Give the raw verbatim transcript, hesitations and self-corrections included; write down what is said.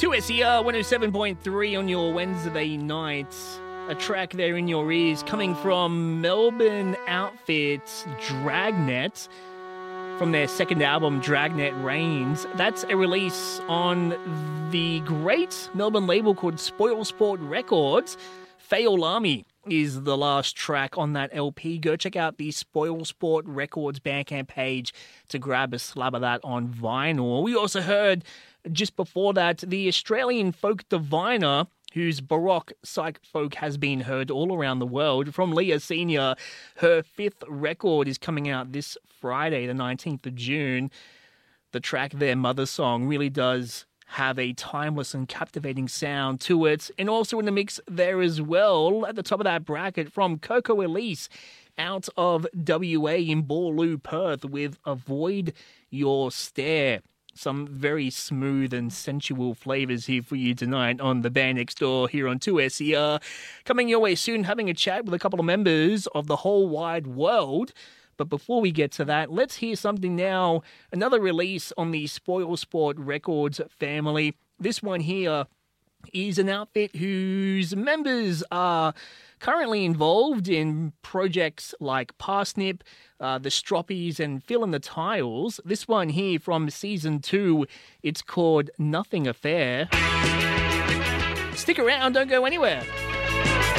two S E R one oh seven point three on your Wednesday night. A track there in your ears coming from Melbourne outfit Dragnet from their second album, Dragnet Reigns. That's a release on the great Melbourne label called Spoil Sport Records. Fayolami is the last track on that L P. Go check out the Spoil Sport Records Bandcamp page to grab a slab of that on vinyl. We also heard just before that the Australian folk diviner whose Baroque psych folk has been heard all around the world. From Leah Senior, her fifth record is coming out this Friday, the nineteenth of June. The track there, Mother Song, really does have a timeless and captivating sound to it. And also in the mix there as well, at the top of that bracket, from Coco Elise, out of W A in Boorloo, Perth, with Avoid Your Stare. Some very smooth and sensual flavours here for you tonight on The Band Next Door here on two S E R. Coming your way soon, having a chat with a couple of members of the whole wide world. But before we get to that, let's hear something now. Another release on the Spoil Sport Records family. This one here is an outfit whose members are currently involved in projects like Parsnip, uh, the Stroppies, and Fill in the Tiles. This one here from season two, it's called Nothing Affair. Stick around, don't go anywhere.